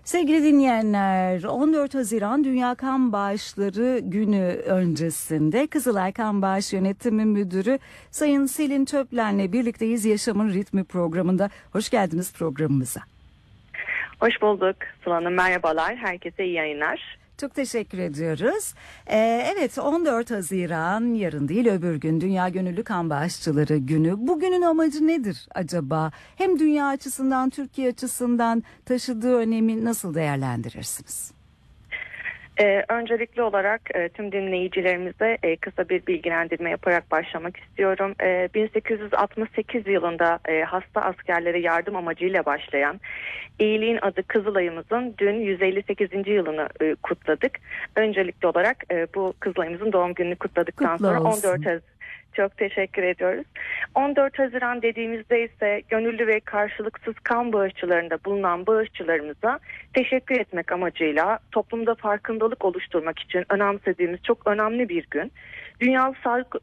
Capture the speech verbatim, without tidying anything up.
Sevgili dinleyenler, on dört Haziran Dünya Kan Bağışları Günü öncesinde Kızılay Kan Bağış Yönetimi Müdürü Sayın Selin Töplen'le birlikteyiz Yaşamın Ritmi programında. Hoş geldiniz programımıza. Hoş bulduk Sıla Hanım, merhabalar. Herkese iyi yayınlar. Çok teşekkür ediyoruz. Ee, evet, on dört Haziran yarın değil öbür gün Dünya Gönüllü Kan Bağışçıları Günü. Bugünün amacı nedir acaba? Hem dünya açısından, Türkiye açısından taşıdığı önemi nasıl değerlendirirsiniz? Ee, öncelikli olarak e, tüm dinleyicilerimize e, kısa bir bilgilendirme yaparak başlamak istiyorum. E, bin sekiz yüz altmış sekiz yılında e, hasta askerlere yardım amacıyla başlayan İyiliğin adı Kızılay'ımızın dün yüz elli sekizinci yılını e, kutladık. Öncelikli olarak e, bu Kızılay'ımızın doğum gününü kutladıktan Kutlu sonra olsun. on dört Haziran. Çok teşekkür ediyoruz. on dört Haziran dediğimizde ise gönüllü ve karşılıksız kan bağışçılarında bulunan bağışçılarımıza teşekkür etmek amacıyla toplumda farkındalık oluşturmak için önemsediğimiz çok önemli bir gün. Dünya Sağlık